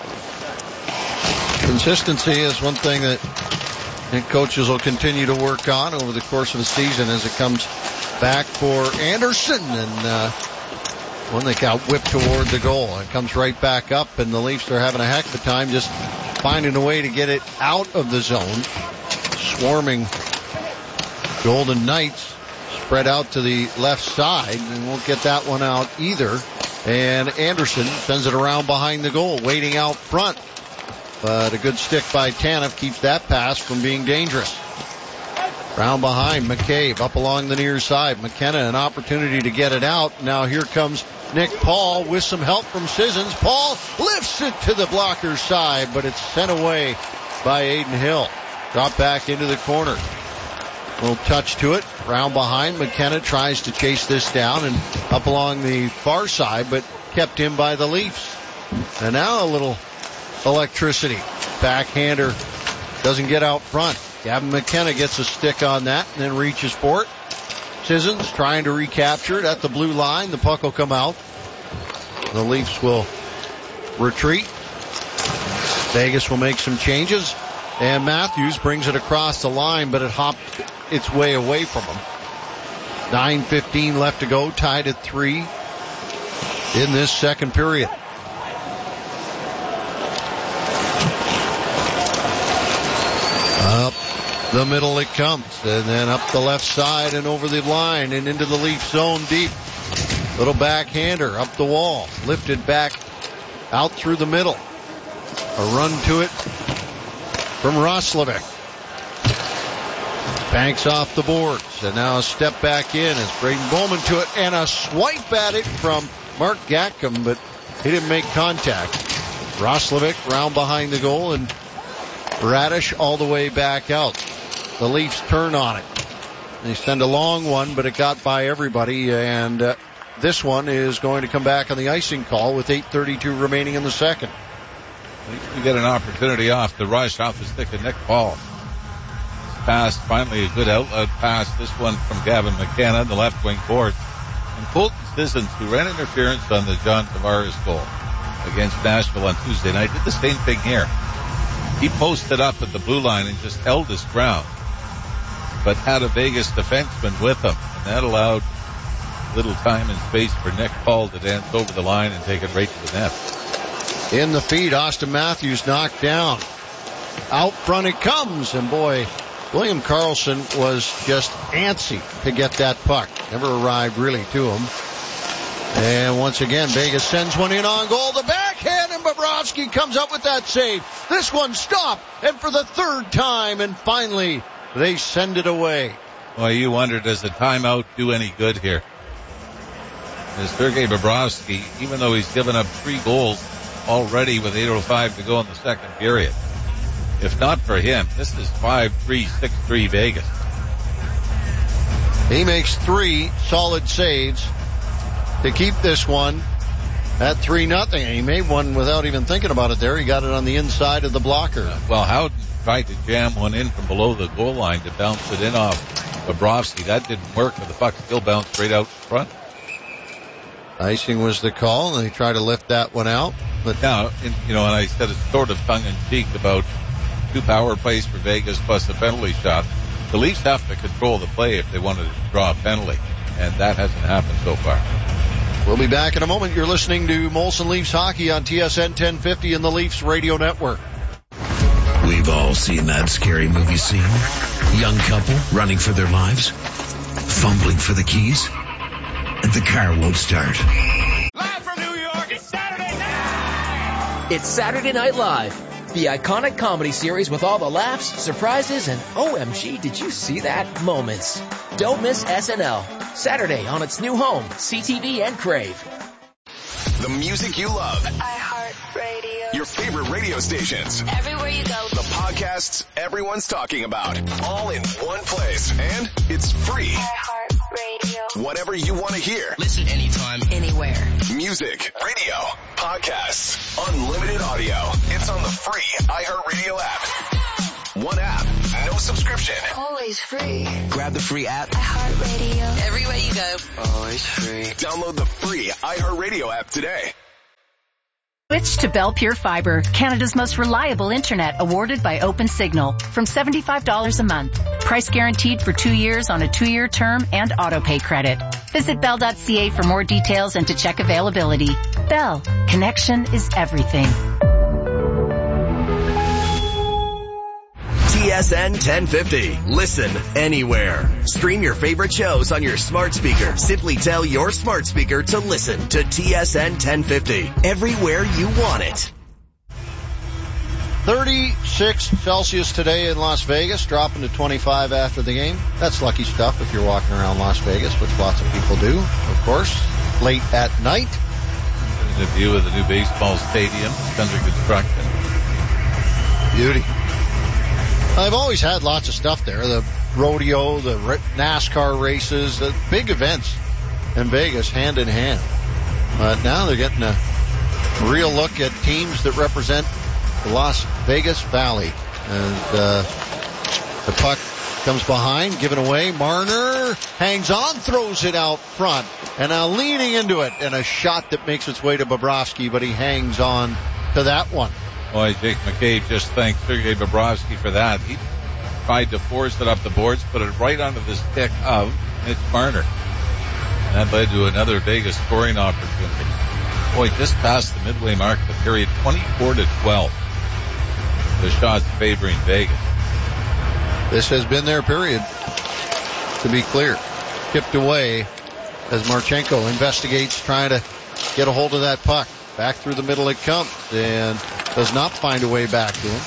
Consistency is one thing that I think coaches will continue to work on over the course of the season as it comes back for Anderson, and one that got whipped toward the goal. It comes right back up, and the Leafs are having a heck of a time just finding a way to get it out of the zone. Swarming Golden Knights spread out to the left side, and won't get that one out either. And Anderson sends it around behind the goal, waiting out front. But a good stick by Tanev keeps that pass from being dangerous. Round behind, McCabe up along the near side. McKenna an opportunity to get it out. Now here comes Nick Paul with some help from Sissons. Paul lifts it to the blocker's side, but it's sent away by Aiden Hill. Drop back into the corner. A little touch to it. Round behind, McKenna tries to chase this down and up along the far side, but kept in by the Leafs. And now a little electricity. Backhander doesn't get out front. Gavin McKenna gets a stick on that and then reaches for it. Sissons trying to recapture it at the blue line. The puck will come out. The Leafs will retreat. Vegas will make some changes. And Matthews brings it across the line, but it hopped its way away from him. 9:15 left to go, tied at 3 in this second period. Up the middle it comes, and then up the left side and over the line and into the Leaf zone deep. Little backhander up the wall, lifted back out through the middle. A run to it from Roslovic. Banks off the boards, and now a step back in as Braden Bowman to it, and a swipe at it from Mark Gatcomb, but he didn't make contact. Roslovic round behind the goal, and Radish all the way back out. The Leafs turn on it. They send a long one, but it got by everybody, and this one is going to come back on the icing call with 8:32 remaining in the second. You get an opportunity off the rush, off the stick of Nick Paul. Pass, finally a good outlet pass. This one from Gavin McKenna, the left wing board. And Colton Sissons, who ran interference on the John Tavares goal against Nashville on Tuesday night, did the same thing here. He posted up at the blue line and just held his ground, but had a Vegas defenseman with him, and that allowed little time and space for Nick Paul to dance over the line and take it right to the net. In the feed, Austin Matthews knocked down. Out front it comes, and boy, William Karlsson was just antsy to get that puck. Never arrived really to him. And once again, Vegas sends one in on goal. The backhand, and Bobrovsky comes up with that save. This one stopped, and for the third time, and finally, they send it away. Well, you wonder, does the timeout do any good here? As Sergei Bobrovsky, even though he's given up 3 goals already with 8:05 to go in the second period, if not for him, this is 5-3, 6-3 Vegas. He makes 3 solid saves to keep this one at 3-0. He made one without even thinking about it there. He got it on the inside of the blocker. Well, Howden tried to jam one in from below the goal line to bounce it in off Bobrovsky. That didn't work, but the puck still bounced straight out front. Icing was the call, and they tried to lift that one out. But now, and I said it's sort of tongue-in-cheek about 2 power plays for Vegas plus a penalty shot. The Leafs have to control the play if they wanted to draw a penalty, and that hasn't happened so far. We'll be back in a moment. You're listening to Molson Leafs Hockey on TSN 1050 and the Leafs Radio Network. We've We've all seen that scary movie scene. Young couple running for their lives, fumbling for the keys, and the car won't start. Live from New York, it's Saturday night! It's Saturday Night Live, the iconic comedy series with all the laughs, surprises, and OMG, did you see that? Moments. Don't miss SNL. Saturday on its new home, CTV and Crave. The music you love. iHeartRadio. Your favorite radio stations. Everywhere you go. The podcasts everyone's talking about. All in one place. And it's free. iHeartRadio. Whatever you want to hear. Listen anytime, anywhere. Music, radio, podcasts, unlimited audio. It's on the free iHeartRadio app. One app, no subscription. Always free. grab the free app. iHeartRadio. Everywhere you go. Always free. Download the free iHeartRadio app today. Switch to Bell Pure Fiber, Canada's most reliable internet, awarded by OpenSignal, from $75 a month. Price guaranteed for 2 years on a 2-year term and auto-pay credit. Visit bell.ca for more details and to check availability. Bell, connection is everything. TSN 1050. Listen anywhere. Stream your favorite shows on your smart speaker. Simply tell your smart speaker to listen to TSN 1050. Everywhere you want it. 36 Celsius today in Las Vegas, dropping to 25 after the game. That's lucky stuff if you're walking around Las Vegas, which lots of people do, of course, late at night. The view of the new baseball stadium. It's under construction. Beauty. I've always had lots of stuff there. The rodeo, the NASCAR races, the big events in Vegas hand in hand. But now they're getting a real look at teams that represent the Las Vegas Valley. And the puck comes behind, given away. Marner hangs on, throws it out front. And now leaning into it. And a shot that makes its way to Bobrovsky, but he hangs on to that one. Boy, Jake McCabe just thanked Sergei Bobrovsky for that. He tried to force it up the boards, put it right onto the stick of Mitch Marner. And that led to another Vegas scoring opportunity. Boy, just past the midway mark of the period, 24-12. The shots favoring Vegas. This has been their period, to be clear. Tipped away as Marchenko investigates, trying to get a hold of that puck. Back through the middle it comes and does not find a way back to him.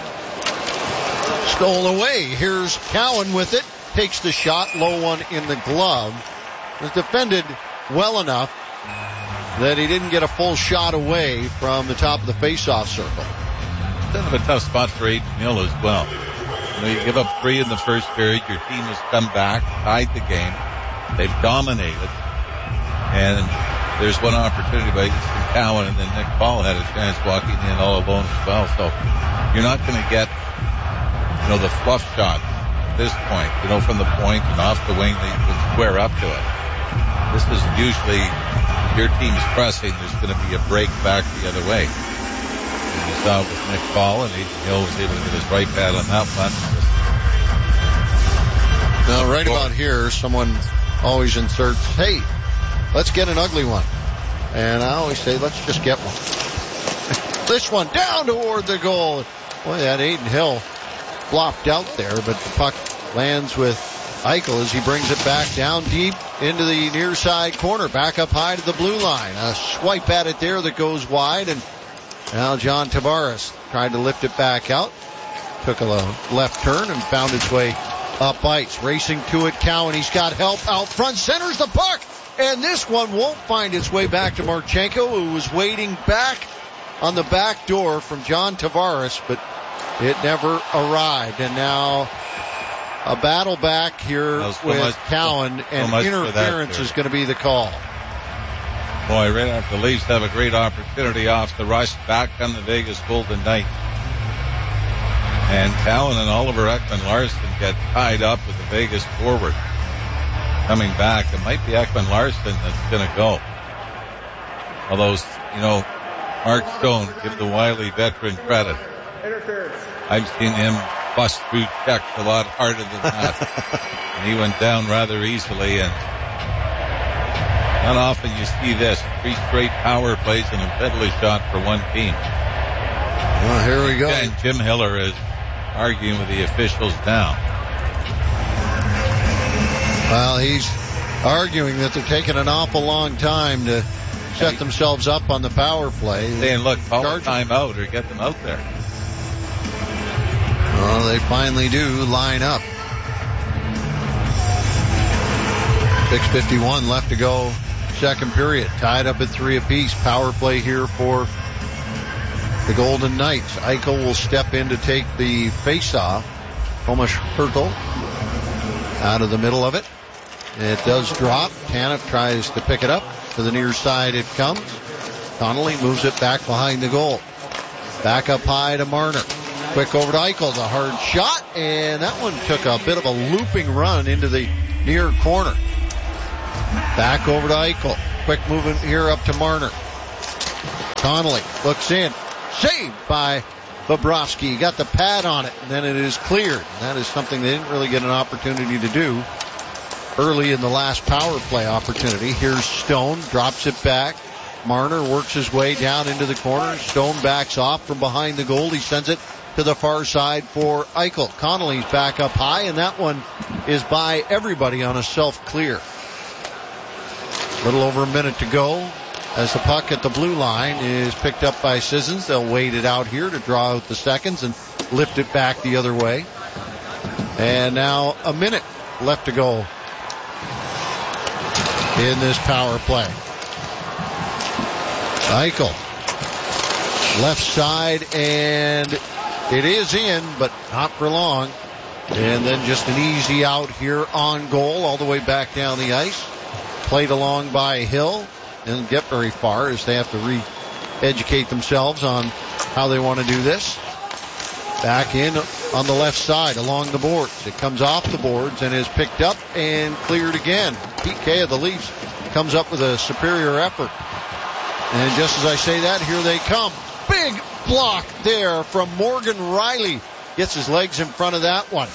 Stolen away. Here's Cowan with it. Takes the shot. Low one in the glove. Was defended well enough that he didn't get a full shot away from the top of the faceoff circle. Kind of a tough spot for Aiden Hill as well. You give up 3 in the first period. Your team has come back, tied the game. They've dominated. And there's one opportunity by Easton Cowan, and then Nick Paul had a chance walking in all alone as well. So you're not going to get, the fluff shot at this point, from the point and off the wing that you can square up to it. This is usually your team's pressing. There's going to be a break back the other way. And you saw it with Nick Paul, and Aiden Hill was able to get his right pad on that one. Now, right about here, someone always inserts, hey, let's get an ugly one. And I always say, let's just get one. This one down toward the goal. Boy, that Aiden Hill flopped out there, but the puck lands with Eichel as he brings it back down deep into the near side corner, back up high to the blue line. A swipe at it there that goes wide, and now John Tavares tried to lift it back out. Took a left turn and found its way up ice. Racing to it, Cowan. He's got help out front, centers the puck. And this one won't find its way back to Marchenko, who was waiting back on the back door from John Tavares, but it never arrived. And now a battle back here with Cowan, and interference is going to be the call. Boy, right after the Leafs have a great opportunity off the rush, back on the Vegas Golden Knights. And Cowan and Oliver Ekman-Larsson get tied up with the Vegas forward. Coming back, it might be Ekman-Larsson that's going to go. Although, Mark Stone, give the wily veteran credit. I've seen him bust through checks a lot harder than that. And he went down rather easily, and not often you see this. 3 straight power plays and a penalty shot for one team. Well, here we go. And Jim Hiller has arguing with the officials now. Well, he's arguing that they're taking an awful long time to set themselves up on the power play. Saying, look, call a timeout or get them out there. Well, they finally do line up. 6:51 left to go, second period. Tied up at 3 apiece. Power play here for the Golden Knights. Eichel will step in to take the face-off. Tomas Hertl out of the middle of it. It does drop. Tanev tries to pick it up. To the near side it comes. Connolly moves it back behind the goal. Back up high to Marner. Quick over to Eichel. The hard shot. And that one took a bit of a looping run into the near corner. Back over to Eichel. Quick movement here up to Marner. Connolly looks in. Saved by Bobrovsky. Got the pad on it. And then it is cleared. That is something they didn't really get an opportunity to do early in the last power play opportunity. Here's Stone. Drops it back. Marner works his way down into the corner. Stone backs off from behind the goal. He sends it to the far side for Eichel. Connolly's back up high, and that one is by everybody on a self-clear. A little over a minute to go as the puck at the blue line is picked up by Sissons. They'll wait it out here to draw out the seconds and lift it back the other way. And now a minute left to go in this power play. Eichel, left side, and it is in, but not for long. And then just an easy out here on goal, all the way back down the ice. Played along by Hill. Doesn't get very far as they have to re-educate themselves on how they want to do this. Back in on the left side along the boards. It comes off the boards and is picked up and cleared again. PK of the Leafs comes up with a superior effort. And just as I say that, here they come. Big block there from Morgan Rielly. Gets his legs in front of that one.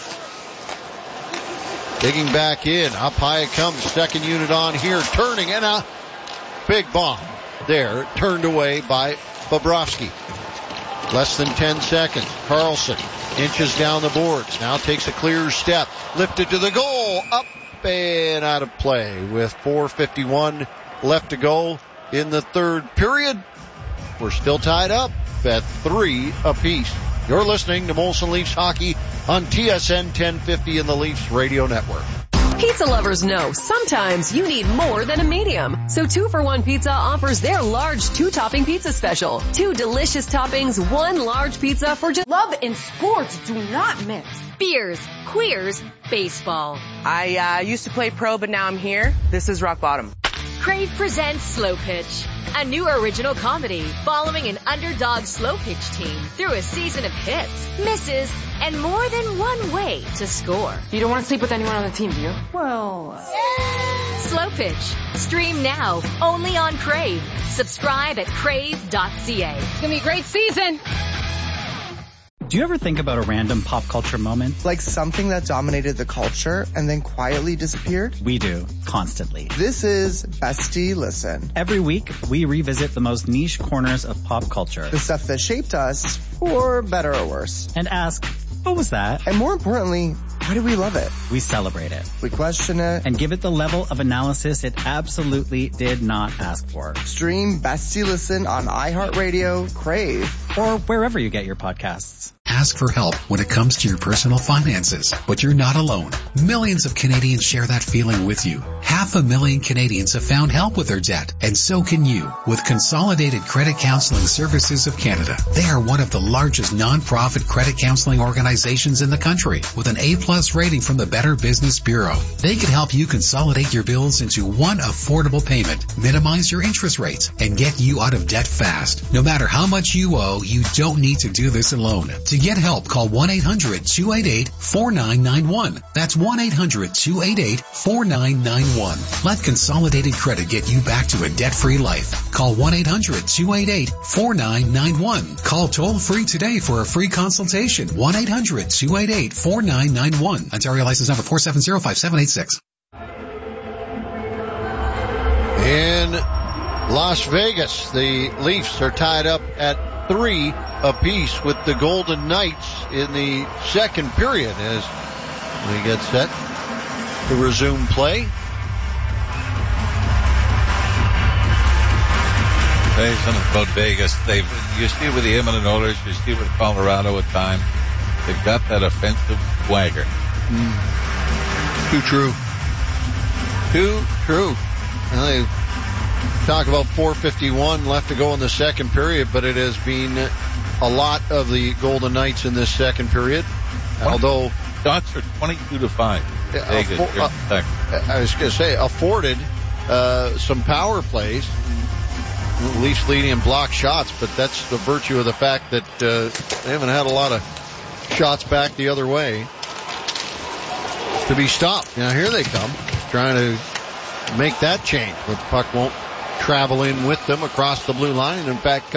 Digging back in. Up high it comes. Second unit on here. Turning, and a big bomb there. Turned away by Bobrovsky. Less than 10 seconds. Carlson inches down the boards. Now takes a clear step. Lifted to the goal. Up and out of play with 4:51 left to go in the third period. We're still tied up at 3 apiece. You're listening to Molson Leafs Hockey on TSN 1050 and the Leafs Radio Network. Pizza lovers know sometimes you need more than a medium. So 2-for-1 Pizza offers their large 2-topping pizza special. 2 delicious toppings, 1 large pizza for just... Love and sports do not mix. Beers, queers, baseball. I used to play pro, but now I'm here. This is rock bottom. Crave presents Slow Pitch, a new original comedy following an underdog slow pitch team through a season of hits, misses, and more than one way to score. You don't want to sleep with anyone on the team, do you? Well... Slow Pitch. Stream now, only on Crave. Subscribe at crave.ca. It's going to be a great season. Do you ever think about a random pop culture moment? Like something that dominated the culture and then quietly disappeared? We do, constantly. This is Bestie Listen. Every week, we revisit the most niche corners of pop culture. The stuff that shaped us, for better or worse. And ask, what was that? And more importantly, why do we love it? We celebrate it. We question it. And give it the level of analysis it absolutely did not ask for. Stream Bestie Listen on iHeartRadio, Crave, or wherever you get your podcasts. Ask for help when it comes to your personal finances, but you're not alone. Millions of Canadians share that feeling with you. 500,000 Canadians have found help with their debt, and so can you with Consolidated Credit Counseling Services of Canada. They are one of the largest non-profit credit counseling organizations in the country with an A+ rating from the Better Business Bureau. They can help you consolidate your bills into one affordable payment, minimize your interest rates, and get you out of debt fast. No matter how much you owe, you don't need to do this alone. To get help, call 1-800-288-4991. That's 1-800-288-4991. Let Consolidated Credit get you back to a debt-free life. Call 1-800-288-4991. Call toll-free today for a free consultation. 1-800-288-4991. Ontario license number 4705786. In Las Vegas, the Leafs are tied up at 3 apiece with the Golden Knights in the second period as we get set to resume play. Say something about Vegas. You see with the Edmonton Oilers, you see with Colorado at times, they've got that offensive swagger. Too true. Too true. Well, they talk about 4:51 left to go in the second period, but it has been a lot of the Golden Knights in this second period. Although shots are 22-5. Vegas, I was going to say afforded some power plays, Leafs leading in block shots, but that's the virtue of the fact that they haven't had a lot of shots back the other way to be stopped. Now here they come, trying to make that change, but the puck won't travel in with them across the blue line. In fact,